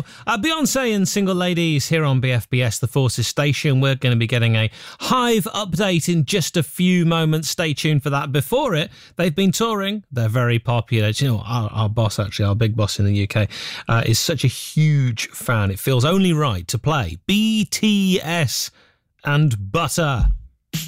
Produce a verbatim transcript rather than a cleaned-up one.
Uh, Beyonce and Single Ladies here on B F B S, The Forces Station. We're going to be getting a Hive update in just a few moments. Stay tuned for that. Before it, they've been touring. They're very popular. Do you know, our, our boss, actually, our big boss in the U K, uh, is such a huge fan. It feels only right to play B T S and Butter.